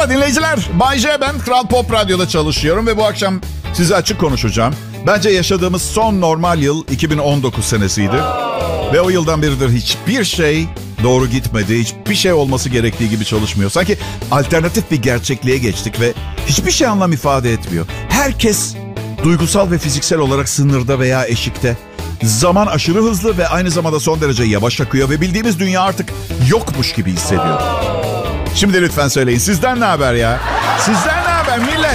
Merhaba dinleyiciler. Bay J ben. Kral Pop Radyo'da çalışıyorum ve bu akşam size açık konuşacağım. Bence yaşadığımız son normal yıl 2019 senesiydi. Ve o yıldan beridir hiçbir şey doğru gitmedi. Hiçbir şey olması gerektiği gibi çalışmıyor. Sanki alternatif bir gerçekliğe geçtik ve hiçbir şey anlam ifade etmiyor. Herkes duygusal ve fiziksel olarak sınırda veya eşikte. Zaman aşırı hızlı ve aynı zamanda son derece yavaş akıyor ve bildiğimiz dünya artık yokmuş gibi hissediyor. Şimdi lütfen söyleyin, sizden ne haber ya? Sizden ne haber millet?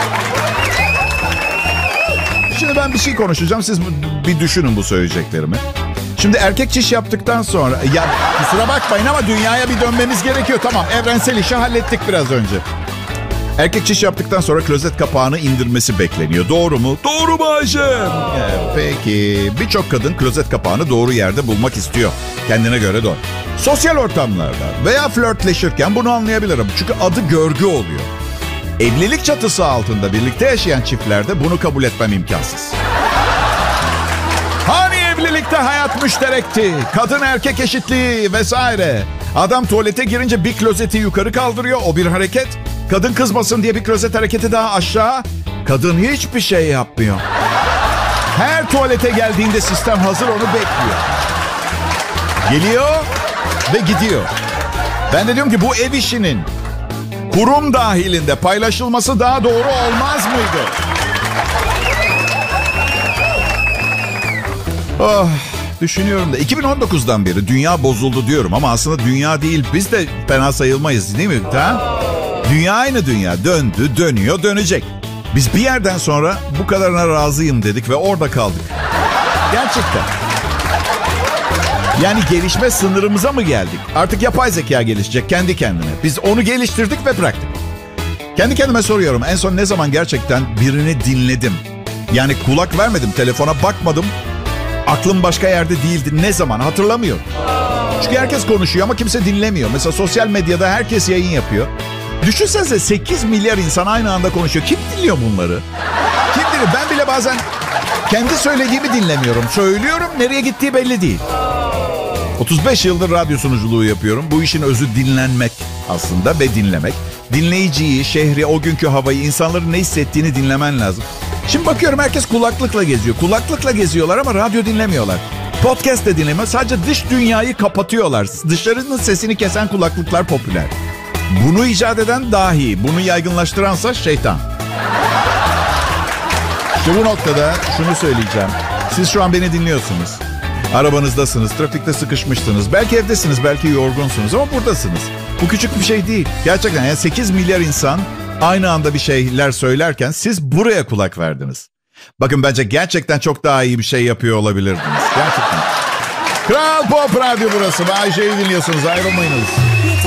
Şimdi ben bir şey konuşacağım, siz bir düşünün bu söyleyeceklerimi. Şimdi erkek çiş yaptıktan sonra... Ya kusura bakmayın ama dünyaya bir dönmemiz gerekiyor. Tamam, evrensel işi hallettik biraz önce. Erkek çiş yaptıktan sonra klozet kapağını indirmesi bekleniyor. Doğru mu? Doğru mu Ayşem? Peki. Birçok kadın klozet kapağını doğru yerde bulmak istiyor. Kendine göre doğru. Sosyal ortamlarda veya flörtleşirken bunu anlayabilirim. Çünkü adı görgü oluyor. Evlilik çatısı altında birlikte yaşayan çiftlerde bunu kabul etmem imkansız. Hani evlilikte hayat müşterekti, kadın erkek eşitliği vesaire. Adam tuvalete girince bir klozeti yukarı kaldırıyor, o bir hareket. Kadın kızmasın diye bir klozet hareketi daha aşağı. Kadın hiçbir şey yapmıyor. Her tuvalete geldiğinde sistem hazır, onu bekliyor. Geliyor ve gidiyor. Ben de diyorum ki bu ev işinin kurum dahilinde paylaşılması daha doğru olmaz mıydı? Oh, düşünüyorum da 2019'dan beri dünya bozuldu diyorum ama aslında dünya değil, biz de fena sayılmayız değil mi? Ha? Dünya aynı dünya, döndü, dönüyor, dönecek. Biz bir yerden sonra bu kadarına razıyım dedik ve orada kaldık. Gerçekten. Yani gelişme sınırımıza mı geldik? Artık yapay zeka gelişecek kendi kendine. Biz onu geliştirdik ve bıraktık. Kendi kendime soruyorum, en son ne zaman gerçekten birini dinledim? Yani kulak vermedim, telefona bakmadım. Aklım başka yerde değildi. Ne zaman? Hatırlamıyorum. Çünkü herkes konuşuyor ama kimse dinlemiyor. Mesela sosyal medyada herkes yayın yapıyor. Düşünsenize 8 milyar insan aynı anda konuşuyor. Kim dinliyor bunları? Kim dinliyor? Ben bile bazen kendi söylediğimi dinlemiyorum. Söylüyorum, nereye gittiği belli değil. 35 yıldır radyo sunuculuğu yapıyorum. Bu işin özü dinlenmek aslında ve dinlemek. Dinleyiciyi, şehri, o günkü havayı, insanların ne hissettiğini dinlemen lazım. Şimdi bakıyorum herkes kulaklıkla geziyor. Kulaklıkla geziyorlar ama radyo dinlemiyorlar. Podcast de dinlemiyor. Sadece dış dünyayı kapatıyorlar. Dışarının sesini kesen kulaklıklar popüler. Bunu icat eden dahi, bunu yaygınlaştıransa şeytan. İşte bu noktada şunu söyleyeceğim. Siz şu an beni dinliyorsunuz. Arabanızdasınız, trafikte sıkışmışsınız. Belki evdesiniz, belki yorgunsunuz ama buradasınız. Bu küçük bir şey değil. Gerçekten yani 8 milyar insan aynı anda bir şeyler söylerken siz buraya kulak verdiniz. Bakın bence gerçekten çok daha iyi bir şey yapıyor olabilirdiniz. Gerçekten. Kral Pop Radyo burası. Bay J'yi dinliyorsunuz, ayrılmayınız.